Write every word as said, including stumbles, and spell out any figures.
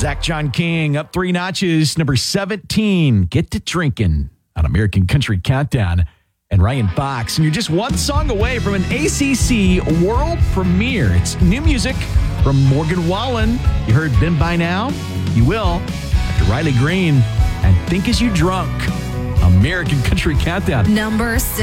Zach John King up three notches, number seventeen, Get to Drinking on American Country Countdown. And Ryan Fox, and you're just one song away from an A C C world premiere. It's new music from Morgan Wallen. You heard Been By Now? You will after Riley Green and Think As You Drunk. American Country Countdown. Number six.